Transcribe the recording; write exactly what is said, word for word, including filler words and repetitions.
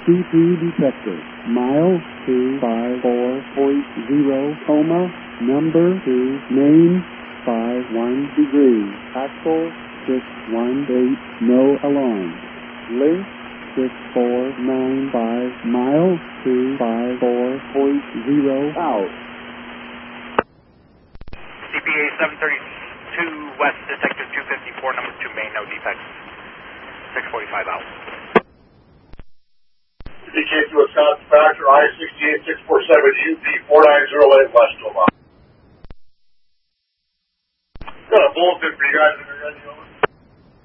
C P detector. Mile two five four point zero, coma, number two, name five one degree, axle six one eight, no alarm. Link six four nine five, mile two five four point zero, out. C P A seven thirty-two West, Detective two fifty-four, number two, main, no defects. six forty-five out. Indicate to Wisconsin Factor I sixty-eight six forty-seven U P four nine zero eight West Omaha. Got a bulletin for you guys when you're ready.